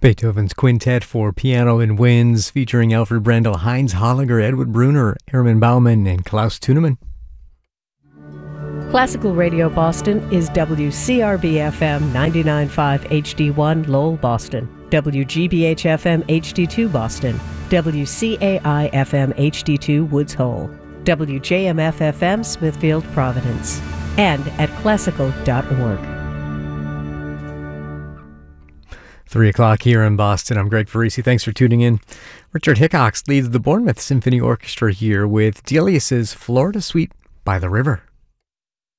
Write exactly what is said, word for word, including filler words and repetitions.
Beethoven's Quintet for Piano and Winds, featuring Alfred Brendel, Heinz Holliger, Edward Bruner, Herman Baumann, and Klaus Tunemann. Classical Radio Boston is W C R B F M ninety-nine point five H D one Lowell, Boston, W G B H F M H D two Boston, W C A I F M H D two Woods Hole, W J M F F M Smithfield, Providence, and at classical dot org. Three o'clock here in Boston. I'm Greg Farisi. Thanks for tuning in. Richard Hickox leads the Bournemouth Symphony Orchestra here with Delius's Florida Suite by the River.